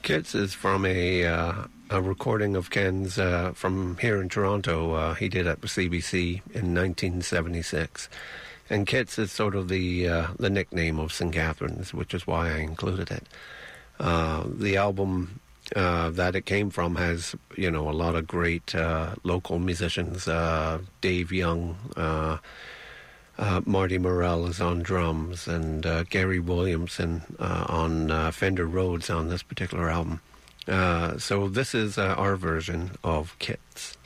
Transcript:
Kits is from a recording of Ken's from here in Toronto. He did at the CBC in 1976. And Kits is sort of the nickname of St. Catharines, which is why I included it. The album that it came from has, a lot of great local musicians. Dave Young, Marty Morell is on drums, and Gary Williamson on Fender Rhodes on this particular album. So this is our version of Kits.